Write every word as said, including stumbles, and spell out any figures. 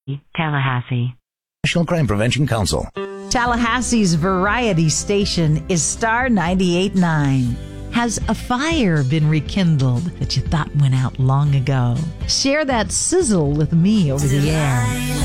Tallahassee. National Crime Prevention Council. Tallahassee's variety station is Star ninety-eight point nine. Has a fire been rekindled that you thought went out long ago? Share that sizzle with me over the air.